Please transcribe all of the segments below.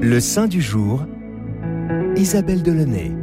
Le saint du jour, Isabelle Delaunay.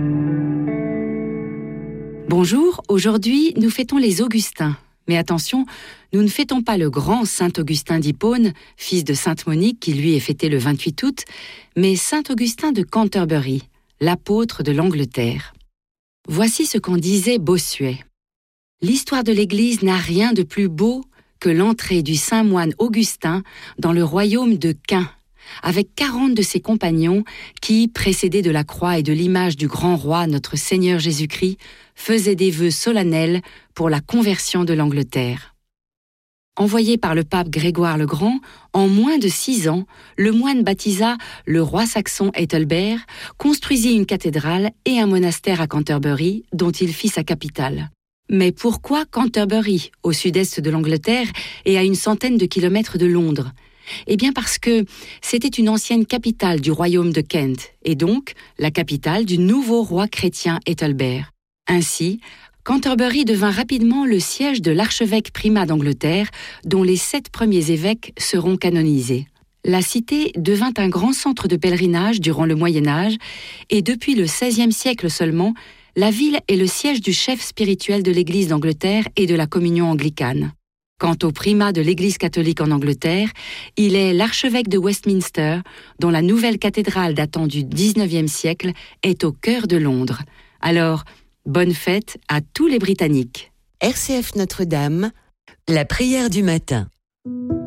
Bonjour, aujourd'hui nous fêtons les Augustins. Mais attention, nous ne fêtons pas le grand saint Augustin d'Hippone, fils de sainte Monique qui lui est fêté le 28 août, mais saint Augustin de Canterbury, l'apôtre de l'Angleterre. Voici ce qu'en disait Bossuet. L'histoire de l'Église n'a rien de plus beau que l'entrée du saint moine Augustin dans le royaume de Caen, avec 40 de ses compagnons qui, précédés de la croix et de l'image du grand roi notre Seigneur Jésus-Christ, faisaient des vœux solennels pour la conversion de l'Angleterre. Envoyé par le pape Grégoire le Grand, en moins de 6 ans, le moine baptisa le roi saxon Ethelbert, construisit une cathédrale et un monastère à Canterbury, dont il fit sa capitale. Mais pourquoi Canterbury, au sud-est de l'Angleterre et à une centaine de kilomètres de Londres ? Eh bien parce que c'était une ancienne capitale du royaume de Kent, et donc la capitale du nouveau roi chrétien Ethelbert. Ainsi, Canterbury devint rapidement le siège de l'archevêque primat d'Angleterre, dont les 7 premiers évêques seront canonisés. La cité devint un grand centre de pèlerinage durant le Moyen-Âge, et depuis le XVIe siècle seulement, la ville est le siège du chef spirituel de l'Église d'Angleterre et de la communion anglicane. Quant au primat de l'Église catholique en Angleterre, il est l'archevêque de Westminster, dont la nouvelle cathédrale datant du XIXe siècle est au cœur de Londres. Alors, bonne fête à tous les Britanniques. RCF Notre-Dame, la prière du matin.